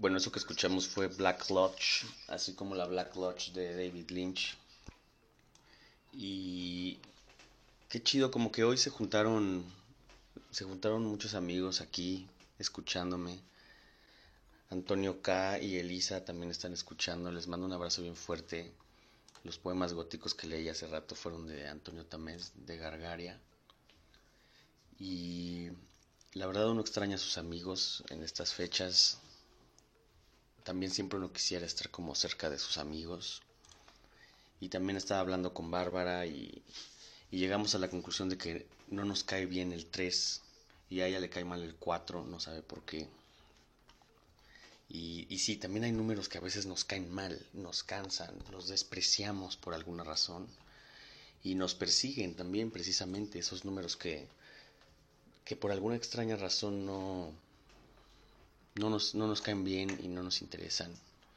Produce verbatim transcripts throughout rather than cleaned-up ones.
Bueno, eso que escuchamos fue Black Lodge, así como la Black Lodge de David Lynch. Y qué chido, como que hoy se juntaron, se juntaron muchos amigos aquí escuchándome. Antonio K y Elisa también están escuchando. Les mando un abrazo bien fuerte. Los poemas góticos que leí hace rato fueron de Antonio Tamés de Gargaria. Y la verdad uno extraña a sus amigos en estas fechas. También siempre uno quisiera estar como cerca de sus amigos. Y también estaba hablando con Bárbara y, y llegamos a la conclusión de que no nos cae bien el tres y a ella le cae mal el cuatro, no sabe por qué. Y, y sí, también hay números que a veces nos caen mal, nos cansan, los despreciamos por alguna razón y nos persiguen también precisamente esos números que, que por alguna extraña razón no, no, nos, no nos caen bien y no nos interesan.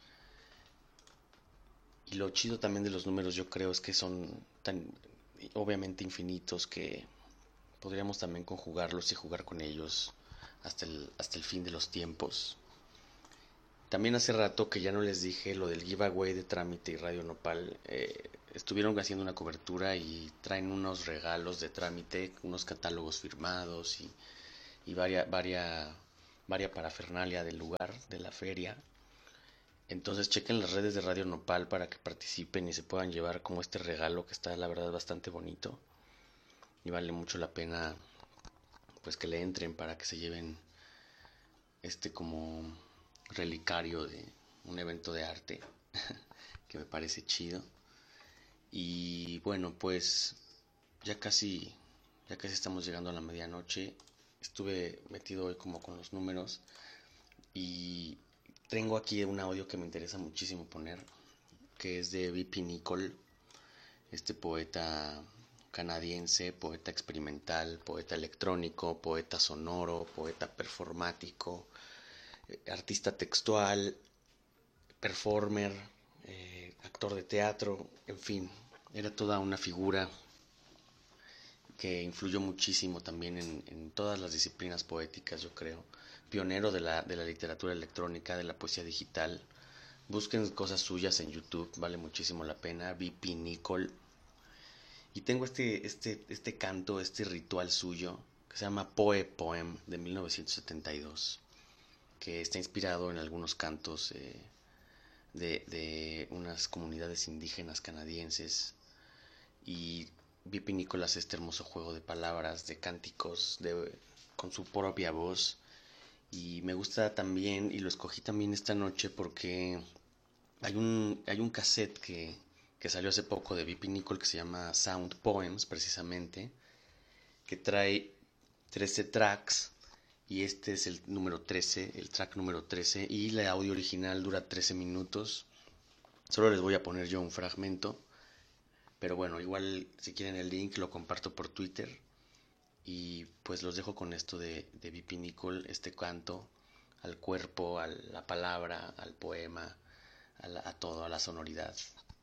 Y lo chido también de los números yo creo es que son tan obviamente infinitos que podríamos también conjugarlos y jugar con ellos hasta el, hasta el fin de los tiempos. También hace rato que ya no les dije lo del giveaway de Trámite y Radio Nopal. Eh, estuvieron haciendo una cobertura y traen unos regalos de Trámite, unos catálogos firmados y, y varia, varia, varia parafernalia del lugar, de la feria. Entonces chequen las redes de Radio Nopal para que participen y se puedan llevar como este regalo que está la verdad bastante bonito. Y vale mucho la pena pues que le entren para que se lleven este como relicario de un evento de arte que me parece chido. Y bueno, pues ya casi ya casi estamos llegando a la medianoche. Estuve metido hoy como con los números y tengo aquí un audio que me interesa muchísimo poner, que es de B P Nichol, este poeta canadiense, poeta experimental, poeta electrónico, poeta sonoro, poeta performático, eh, artista textual, performer, eh, actor de teatro, en fin, era toda una figura que influyó muchísimo también en, en todas las disciplinas poéticas, yo creo. Pionero de la, de la literatura electrónica, de la poesía digital. Busquen cosas suyas en YouTube, vale muchísimo la pena. B P Nichol. Y tengo este, este, este canto, este ritual suyo, que se llama Poe Poem de mil novecientos setenta y dos, que está inspirado en algunos cantos eh, de, de unas comunidades indígenas canadienses. Y B P Nichol hace este hermoso juego de palabras, de cánticos, de, con su propia voz. Y me gusta también, y lo escogí también esta noche porque hay un, hay un cassette que, que salió hace poco de B P Nichol que se llama Sound Poems, precisamente, que trae trece tracks y este es el número trece, el track número trece, y la audio original dura trece minutos. Solo les voy a poner yo un fragmento, pero bueno, igual si quieren el link lo comparto por Twitter. Y pues los dejo con esto de, de B P Nichol, este canto al cuerpo, a la palabra, al poema, a, la, a todo, a la sonoridad.